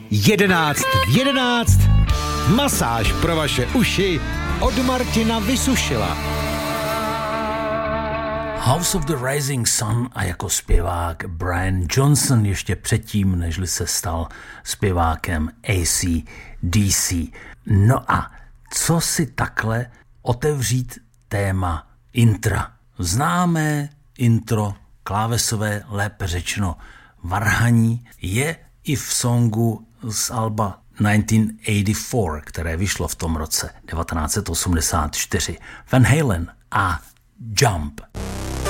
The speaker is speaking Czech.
11 v 11. Masáž pro vaše uši od Martina Vysušila. House of the Rising Sun a jako zpěvák Brian Johnson ještě předtím, nežli se stal zpěvákem AC/DC. No a co si takhle otevřít téma intra? Známé intro, klávesové, lépe řečeno varhaní, je i v songu z alba 1984, které vyšlo v tom roce 1984. Van Halen a Jump.